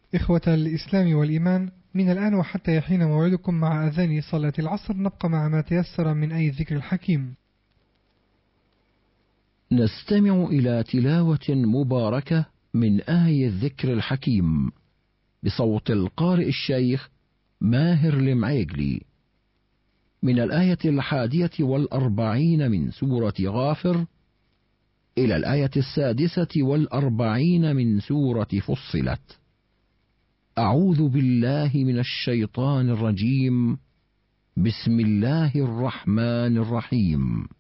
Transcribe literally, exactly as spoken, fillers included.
إخوة الإسلام والإيمان، من الآن وحتى يحين موعدكم مع أذان صلاة العصر نبقى مع ما تيسر من آي الذكر الحكيم. نستمع إلى تلاوة مباركة من آي الذكر الحكيم بصوت القارئ الشيخ ماهر المعيقلي، من الآية الحادية والأربعين من سورة غافر إلى الآية السادسة والأربعين من سورة فصلت. أعوذ بالله من الشيطان الرجيم. بسم الله الرحمن الرحيم.